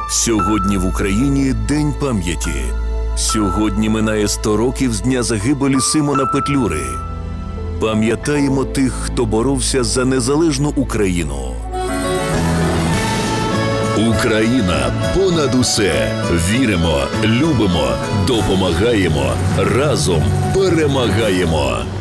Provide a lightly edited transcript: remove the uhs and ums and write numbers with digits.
Сьогодні в Україні День пам'яті. Сьогодні минає 100 років з дня загибелі Симона Петлюри. Пам'ятаємо тих, хто боровся за незалежну Україну. Україна понад усе. Віримо, любимо, допомагаємо, разом перемагаємо.